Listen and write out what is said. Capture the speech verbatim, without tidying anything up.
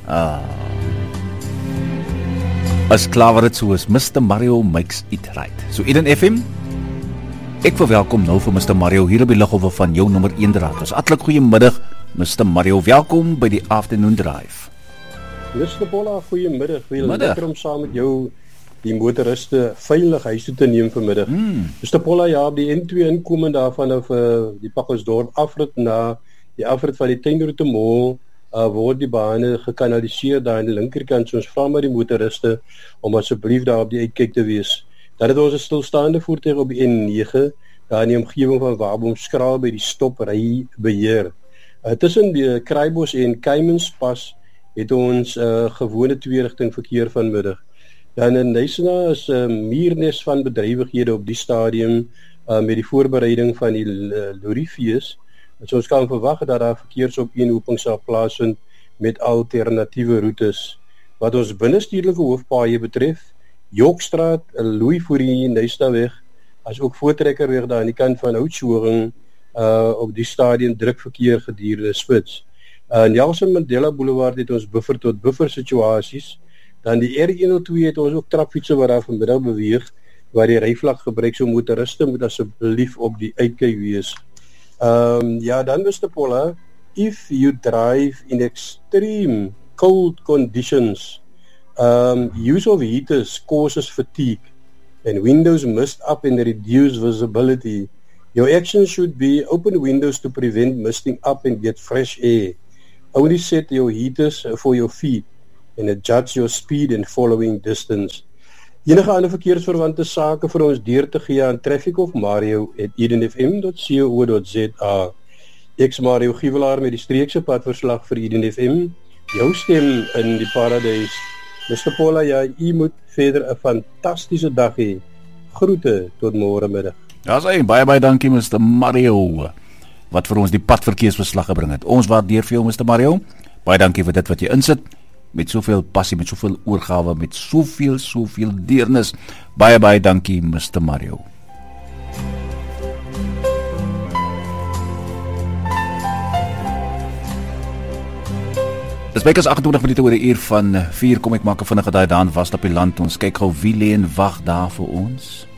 Ah. As klaar wat het so is, mister Mario makes it right. So Eden F M, ek verwelkom nou vir mister Mario hier op die liggolwe van jou nommer een draad. Ons hartlik goeiemiddag, mister Mario, welkom by die Afternoon Drive. mister Pola, goeiemiddag. Lekker om saam met jou die motoriste veilig huis toe te neem vanmiddag. Hmm. mister Pola, ja, op die N twee inkomend daarvan of uh, die Packersdorp afrit na die afrit van die Tuinroete Mall, uh, word die bane gekanaliseer daar aan die linkerkant. So ons vra maar die motoriste om asseblief daar op die uitkyk te wees. Dan het ons 'n stilstaande voertuig op die N nege, daar in die omgewing van Waboomskraal by die stopry beheer. Uh, tussen die Kraaibos en Keimenspas het ons uh, gewone twee-rigting verkeer vanmiddag. Dan in Nysna is 'n uh, muurnes van bedrywighede op die stadium uh, met die voorbereiding van die uh, lorriefees. So ons kan verwag dat daar verkeersopeenhoping sal plaasvind met alternatiewe roetes. Wat ons binnestuurlike hoofpaaie betref, Jokstraat, Louis Fourie, Nystaweg, as ook Voortrekkerweg daar aan die kant van Oudtshoorn uh, op die stadium druk verkeer gedurende spits. Uh, Nelson Mandela Boulevard het ons buffer tot buffer situasies. Dan die R honderdtwee het ons ook trapfietsse wat daar vanmiddag beweeg, waar die ryvlak gebruik, so motoriste moet asseblief op die uitkyk wees. Um, ja, dan mister Pola, if you drive in extreme cold conditions, um, use of heaters causes fatigue and windows mist up and reduce visibility. Your action should be open windows to prevent misting up and get fresh air. Only set your heaters for your feet and adjust your speed and following distance. Enige ander verkeersverwante sake vir ons deur te gee aan Traffic of Mario at eden f m dot co dot z a. Ek's Mario Giewelaar met die streekse padverslag vir Eden F M. Jou stem in die paradys. mister Pola, ja, u moet verder 'n fantastiese dag hê. Groete tot môre middag. Ja, sê, baie baie dankie mister Mario, wat vir ons die padverkeersverslag gebring het. Ons waardeer vir jou mister Mario. Baie dankie vir dit wat jy insit. Met soveel passie, met soveel oorgawe, met soveel, soveel deernis. Baie, baie dankie, mister Mario. Dis bykans agtentwintig minute oor die uur van vier, kom ek maak 'n vinnige daai daan vast op die land. Ons kyk gou wie lê en wag daar vir ons.